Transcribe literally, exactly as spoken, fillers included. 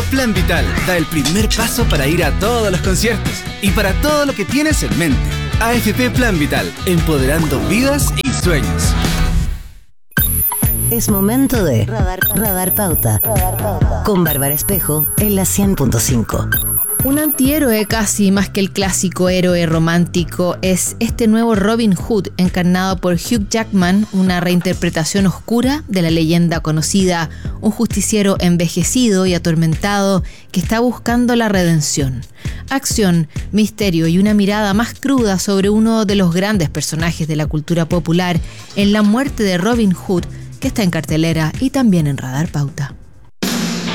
Plan Vital da el primer paso para ir a todos los conciertos y para todo lo que tienes en mente. A F P Plan Vital, empoderando vidas y sueños. Es momento de Radar, Radar Pauta, Radar Pauta. Con Bárbara Espejo en la cien punto cinco. Un antihéroe casi más que el clásico héroe romántico es este nuevo Robin Hood, encarnado por Hugh Jackman, una reinterpretación oscura de la leyenda conocida, un justiciero envejecido y atormentado que está buscando la redención. Acción, misterio y una mirada más cruda sobre uno de los grandes personajes de la cultura popular en La muerte de Robin Hood, que está en cartelera y también en Radar Pauta.